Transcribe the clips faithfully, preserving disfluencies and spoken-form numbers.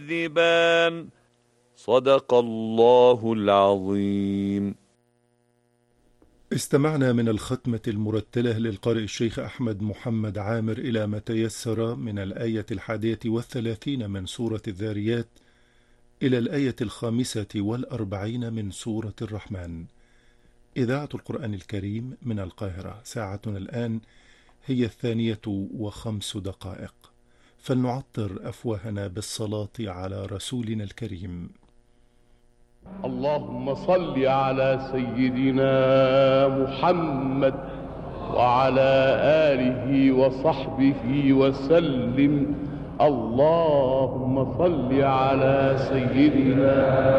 تكذبان صدق الله العظيم. استمعنا من الختمة المرتلة للقارئ الشيخ أحمد محمد عامر إلى ما تيسر من الآية الحادية والثلاثين من سورة الذاريات إلى الآية الخامسة والأربعين من سورة الرحمن. إذاعة القرآن الكريم من القاهرة، ساعتنا الآن هي الثانية وخمس دقائق، فلنعطر أفواهنا بالصلاة على رسولنا الكريم. اللهم صل على سيدنا محمد وعلى آله وصحبه وسلم. اللهم صل على سيدنا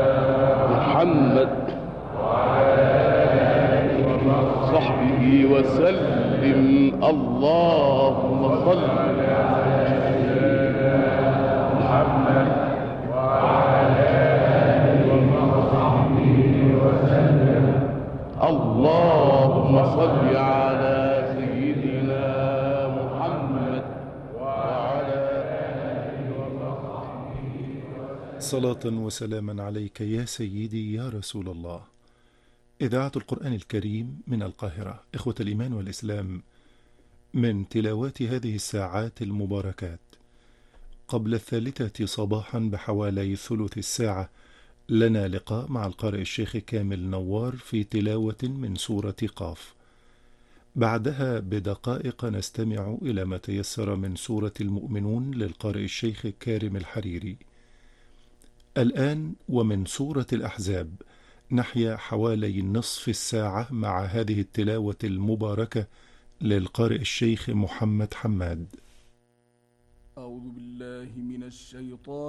محمد وعلى آله وصحبه وسلم. اللهم صل على سيدنا محمد وعلى آله وصحبه وسلم. اللهم صل على سيدنا محمد وعلى آله وصحبه وسلم. صلاة وسلاما عليك يا سيدي يا رسول الله. إذاعة القرآن الكريم من القاهرة. إخوة الإيمان والإسلام، من تلاوات هذه الساعات المباركات قبل الثالثة صباحا بحوالي ثلث الساعة لنا لقاء مع القارئ الشيخ كامل نوار في تلاوة من سورة قاف. بعدها بدقائق نستمع إلى ما تيسر من سورة المؤمنون للقارئ الشيخ كارم الحريري. الآن ومن سورة الأحزاب نحيا حوالي نصف الساعة مع هذه التلاوة المباركة للقارئ الشيخ محمد حماد. أعوذ بالله من الشيطان